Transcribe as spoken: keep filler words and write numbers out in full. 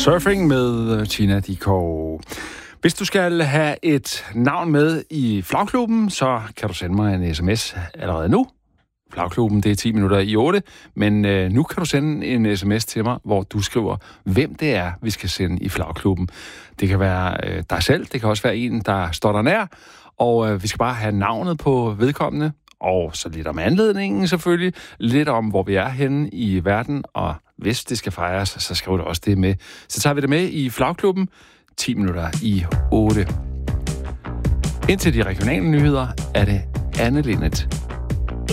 Surfing med Tina Dickow. Hvis du skal have et navn med i Flagklubben, så kan du sende mig en sms allerede nu. Flagklubben, det er ti minutter i otte, men øh, nu kan du sende en sms til mig, hvor du skriver, hvem det er, vi skal sende i Flagklubben. Det kan være øh, dig selv, det kan også være en, der står der nær, og øh, vi skal bare have navnet på vedkommende, og så lidt om anledningen selvfølgelig, lidt om, hvor vi er henne i verden, og hvis det skal fejres, så skriver du også det med. Så tager vi det med i Flagklubben, ti minutter i otte. Indtil de regionale nyheder er det Anne Linnet.